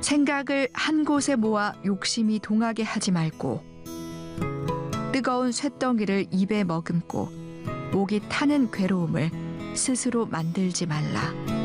생각을 한 곳에 모아 욕심이 동하게 하지 말고, 뜨거운 쇳덩이를 입에 머금고 목이 타는 괴로움을 스스로 만들지 말라.